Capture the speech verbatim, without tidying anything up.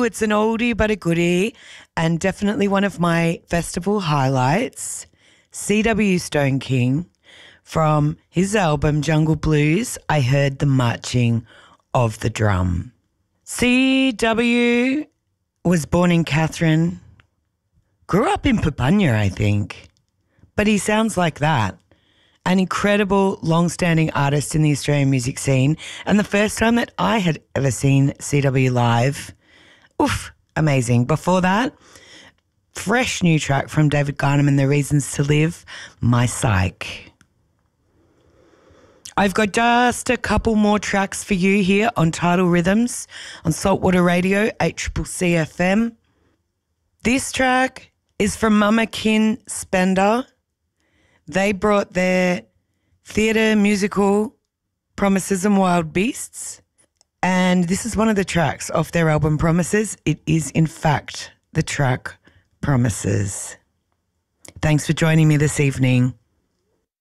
Ooh, it's an oldie but a goodie, and definitely one of my festival highlights. C W Stone King, from his album Jungle Blues, I Heard the Marching of the Drum. C W was born in Katherine, grew up in Papunya, I think, but he sounds like that. An incredible, long-standing artist in the Australian music scene, and the first time that I had ever seen C W live, oof, amazing. Before that, fresh new track from David Garneman, The Reasons to Live, My Psyche. I've got just a couple more tracks for you here on Tidal Rhythms on Saltwater Radio, eight C C C F M. This track is from Mama Kin Spender. They brought their theatre musical Promises and Wild Beasts, and this is one of the tracks off their album Promises. It is, in fact, the track Promises. Thanks for joining me this evening.